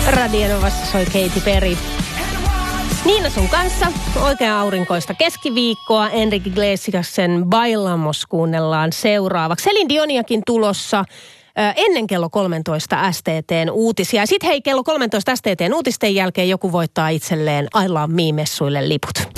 Radionovassa soi Katy Perry. Niina sun kanssa. Oikein aurinkoista keskiviikkoa. Enrique Iglesiasen Bailamos kuunnellaan seuraavaksi. Celine Dioniakin tulossa ennen kello 13 STT:n uutisia. Sitten hei, kello 13 STT:n uutisten jälkeen joku voittaa itselleen I Love Me -messuille liput.